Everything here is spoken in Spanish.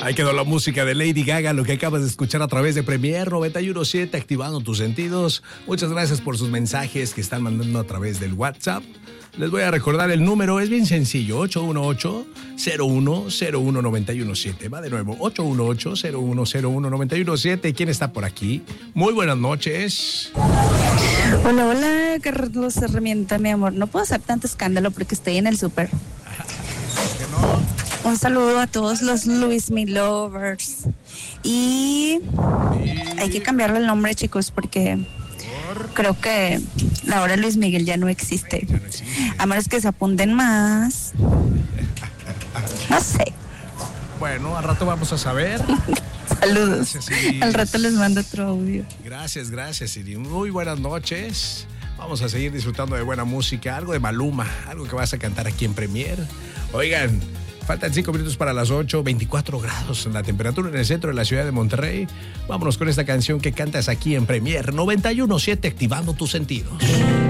Ahí quedó la música de Lady Gaga, lo que acabas de escuchar a través de Premier 91.7, activando tus sentidos. Muchas gracias por sus mensajes que están mandando a través del WhatsApp. Les voy a recordar el número, es bien sencillo, 818-0101-917. Va de nuevo, 818-0101-917. ¿Quién está por aquí? Muy buenas noches. Hola, hola, Carlos Herramienta, mi amor. No puedo hacer tanto escándalo porque estoy en el súper. Un saludo a todos los Luis Me Lovers. Y hay que cambiarle el nombre, chicos, porque creo que la hora Luis Miguel ya no existe. A menos que se apunten más. No sé. Bueno, al rato vamos a saber. Saludos. Gracias, al rato les mando otro audio. Gracias, Siri. Muy buenas noches. Vamos a seguir disfrutando de buena música, algo de Maluma, algo que vas a cantar aquí en Premier. Oigan, faltan 5 minutos para las 8, 24 grados la temperatura en el centro de la ciudad de Monterrey. Vámonos con esta canción que cantas aquí en Premier 91.7, activando tus sentidos.